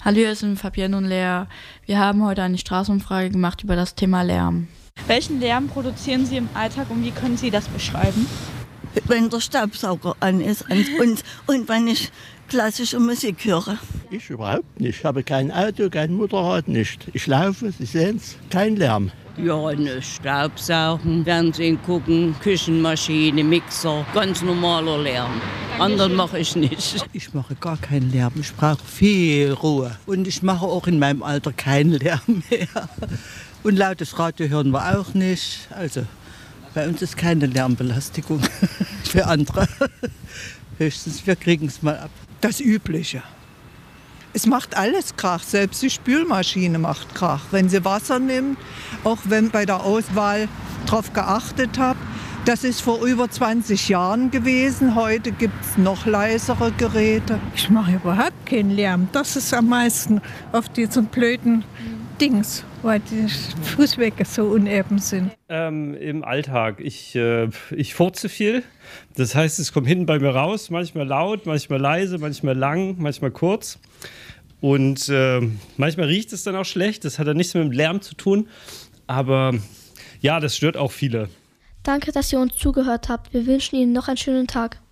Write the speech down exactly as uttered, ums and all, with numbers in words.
Hallo, wir sind Fabienne und Lea. Wir haben heute eine Straßenumfrage gemacht über das Thema Lärm. Welchen Lärm produzieren Sie im Alltag und wie können Sie das beschreiben? Wenn der Staubsauger an ist und, und wenn ich klassische Musik höre. Ich überhaupt nicht. Ich habe kein Auto, kein Motorrad, nicht. Ich laufe, Sie sehen es, kein Lärm. Ja, ne Staubsaugen, Fernsehen gucken, Küchenmaschine, Mixer, ganz normaler Lärm. Anderen mache ich nicht. Ich mache gar keinen Lärm, ich brauche viel Ruhe. Und ich mache auch in meinem Alter keinen Lärm mehr. Und lautes Radio hören wir auch nicht. Also bei uns ist keine Lärmbelästigung für andere. Höchstens wir kriegen es mal ab. Das Übliche. Es macht alles Krach, selbst die Spülmaschine macht Krach. Wenn sie Wasser nimmt, auch wenn bei der Auswahl darauf geachtet habe. Das ist vor über zwanzig Jahren gewesen. Heute gibt es noch leisere Geräte. Ich mache überhaupt keinen Lärm. Das ist am meisten auf diesen blöden Dings, weil die Fußwege so uneben sind. Ähm, Im Alltag. Ich, äh, ich furze viel. Das heißt, es kommt hinten bei mir raus. Manchmal laut, manchmal leise, manchmal lang, manchmal kurz. Und äh, manchmal riecht es dann auch schlecht. Das hat dann nichts mit dem Lärm zu tun. Aber ja, das stört auch viele. Danke, dass ihr uns zugehört habt. Wir wünschen Ihnen noch einen schönen Tag.